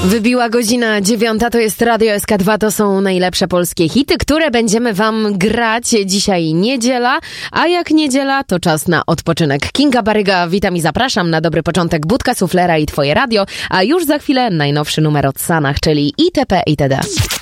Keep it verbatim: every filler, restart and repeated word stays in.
Wybiła godzina dziewiąta, to jest Radio S K dwa, to są najlepsze polskie hity, które będziemy wam grać. Dzisiaj niedziela, a jak niedziela, to czas na odpoczynek. Kinga Baryga, witam i zapraszam na dobry początek Budka Suflera i Twoje radio, a już za chwilę najnowszy numer od Sanach, czyli I T P itd.